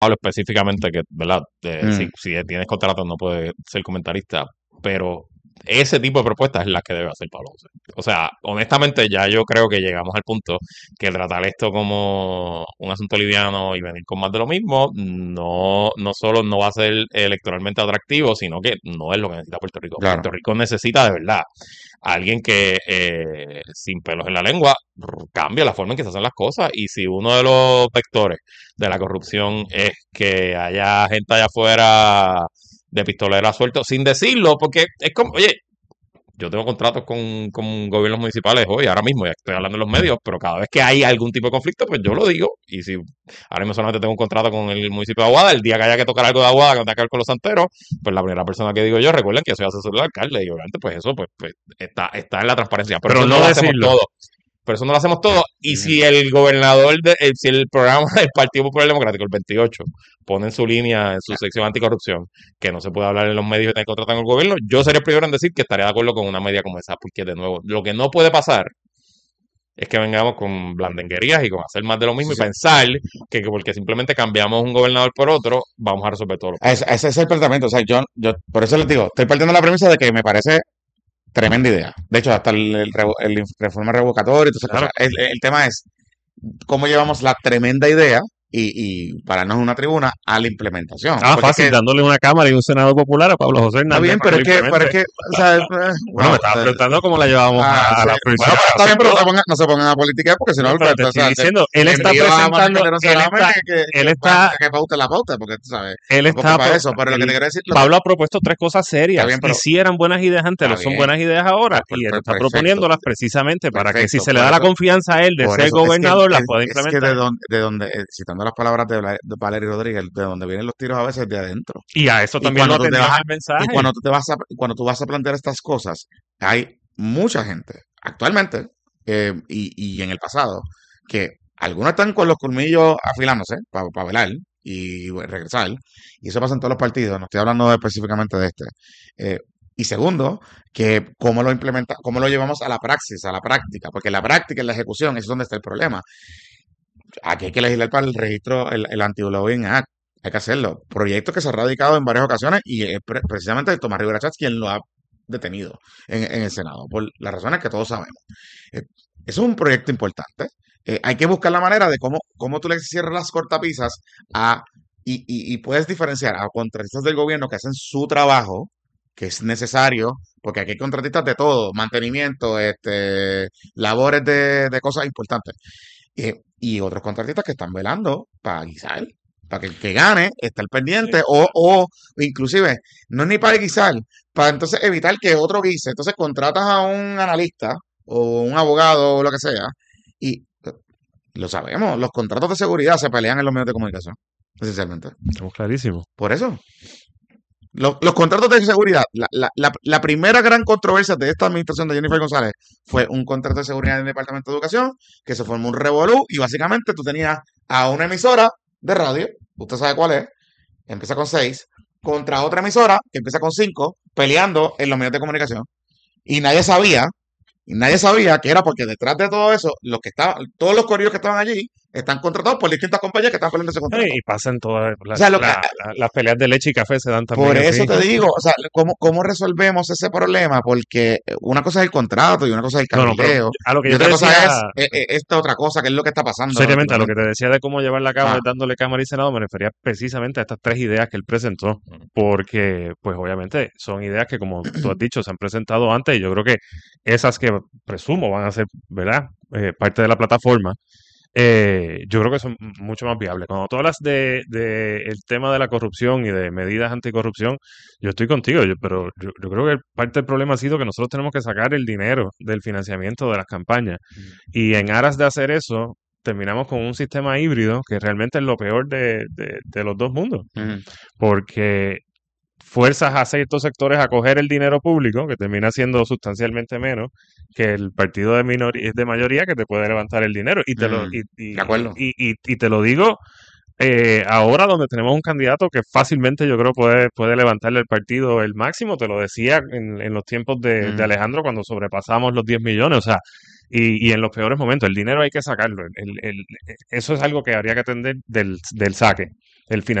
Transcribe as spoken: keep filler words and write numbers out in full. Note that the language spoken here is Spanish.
hablo específicamente que, ¿verdad? Eh, Mm. si, si tienes contrato no puedes ser comentarista, pero ese tipo de propuestas es la que debe hacer Pablo José. O sea, honestamente ya yo creo que llegamos al punto que tratar esto como un asunto liviano y venir con más de lo mismo, no, no solo no va a ser electoralmente atractivo, sino que no es lo que necesita Puerto Rico. Claro. Puerto Rico necesita de verdad alguien que eh, sin pelos en la lengua cambie la forma en que se hacen las cosas. Y si uno de los vectores de la corrupción es que haya gente allá afuera de pistolera suelto, sin decirlo, porque es como, oye, yo tengo contratos con, con gobiernos municipales hoy, ahora mismo, ya estoy hablando en los medios, pero cada vez que hay algún tipo de conflicto, pues yo lo digo. Y si ahora mismo solamente tengo un contrato con el municipio de Aguada, el día que haya que tocar algo de Aguada que no tenga que ver con los santeros, pues la primera persona que digo yo, recuerden que soy asesor del alcalde, y obviamente pues eso pues, pues está, está en la transparencia, pero, Pero eso no no lo hacemos decirlo. todo. Por eso no lo hacemos todo. Y Mm. si el gobernador, de, el- si el programa del Partido Popular Democrático, el veintiocho, pone en su línea, en su sección anticorrupción, que no se puede hablar en los medios y tener contrato con el gobierno, yo sería el primero en decir que estaría de acuerdo con una medida como esa. Porque, de nuevo, lo que no puede pasar es que vengamos con blandenguerías y con hacer más de lo mismo Sí, y sí. pensar que, que porque simplemente cambiamos un gobernador por otro, vamos a resolver todos los Ese, problemas. ese es el planteamiento. O sea, yo, yo, por eso les digo, estoy partiendo de la premisa de que me parece tremenda idea. De hecho, hasta el, el, revo- el reforma revocatoria y todas esas Claro. cosas. El, el tema es cómo llevamos la tremenda idea y, y pararnos en una tribuna a la implementación. Ah, Porque es fácil, que, dándole una cámara y un senador popular a Pablo José está Hernández bien, para pero que es lo que, pero es implemente. que, o sea, eh, Bueno, wow, me estaba o sea, preguntando cómo la llevábamos ah, a, a sí. la Bueno, provincia. pero está bien, pero no se pongan, no se pongan a politiquear porque si no, No, pero pues, te o estoy sea, te- diciendo, él le está envío a Manuel presentando, Calderón él Cerame está, que, que, él que, pa- está, que paute la pauta, porque tú sabes, él tampoco es está, para pro- eso, pero lo que te él- quiero decir, lo que, Pablo ha propuesto tres cosas está serias bien, y pero sí eran buenas ideas antes, está no son bien, buenas ideas ahora pues, y él pues, está perfecto, proponiéndolas precisamente para que si perfecto, se le por da la eso, confianza a él de por ser eso, es que, gobernador, las es, puede es que de implementar. donde, de donde, eh, citando las palabras de, Vla- de Valery Rodríguez, de donde vienen los tiros a veces de adentro. Y a eso Y también lo cuando tú te atendió vas en a, el y mensaje. cuando tú te vas a, cuando tú vas a plantear estas cosas, hay mucha gente actualmente eh, y, y en el pasado que algunos están con los colmillos afilándose para velar y bueno, regresar, y eso pasa en todos los partidos, no estoy hablando específicamente de este. Eh, y segundo, que cómo lo implementa, cómo lo llevamos a la praxis, a la práctica, porque la práctica y la ejecución es donde está el problema. Aquí hay que legislar para el registro, el, el Anti-Lobbying Act. Hay que hacerlo. Proyecto que se ha radicado en varias ocasiones y es pre- precisamente Tomás Rivera Chats quien lo ha detenido en, en el Senado, por las razones que todos sabemos. Eh, eso es un proyecto importante. Eh, hay que buscar la manera de cómo, cómo tú le cierras las cortapisas a, y, y, y puedes diferenciar a contratistas del gobierno que hacen su trabajo, que es necesario, porque aquí hay contratistas de todo, mantenimiento, este, labores de, de cosas importantes. Eh, y otros contratistas que están velando para guisar, para que el que gane esté al pendiente, o, o inclusive, no es ni para guisar, para entonces evitar que otro guise. Entonces contratas a un analista o un abogado o lo que sea, y eh, lo sabemos, los contratos de seguridad se pelean en los medios de comunicación, esencialmente. Estamos clarísimos. Por eso. Los, los contratos de seguridad, la, la, la, la primera gran controversia de esta administración de Jennifer González fue un contrato de seguridad en el Departamento de Educación, que se formó un revolú y básicamente tú tenías a una emisora de radio, usted sabe cuál es, empieza con seis, contra otra emisora que empieza con cinco, peleando en los medios de comunicación. Y nadie sabía, y nadie sabía que era porque detrás de todo eso, los que estaban, todos los correos que estaban allí están contratados por distintas compañías que están peleando ese Eh, contrato. y pasan todas O las, sea, lo que, la- la- las peleas de leche y café se dan también por eso así. te digo, o sea, ¿cómo, cómo resolvemos ese problema? Porque una cosa es el contrato y una cosa es el No, no, pero cabildeo a lo que y yo te otra cosa decía, es eh, eh, esta otra cosa, que es lo que está pasando seriamente, a lo que actualmente. te decía de cómo llevarla a cabo Ah, es dándole Cámara y Senado, me refería precisamente a estas tres ideas que él presentó, porque, pues obviamente, son ideas que, como tú has dicho, se han presentado antes, y yo creo que esas que presumo van a ser, ¿verdad?, eh, parte de la plataforma, eh, yo creo que son mucho más viables. Cuando tú hablas de, de el tema de la corrupción y de medidas anticorrupción, yo estoy contigo, yo- pero yo, yo creo que parte del problema ha sido que nosotros tenemos que sacar el dinero del financiamiento de las campañas. Y en aras de hacer eso, terminamos con un sistema híbrido que realmente es lo peor de, de- de los dos mundos, ujú. porque fuerzas a ciertos sectores a coger el dinero público, que termina siendo sustancialmente menos que el partido de minoría, de mayoría que te puede levantar el dinero. Y te lo, Mm, y, de y, acuerdo. y, y- y te lo digo eh, ahora donde tenemos un candidato que fácilmente yo creo puede, puede levantarle el partido el máximo, te lo decía en, en los tiempos de, de Mm, Alejandro cuando sobrepasamos los diez millones, o sea, y, y en los peores momentos, el dinero hay que sacarlo, el- el- el- eso es algo que habría que atender del, del saque. el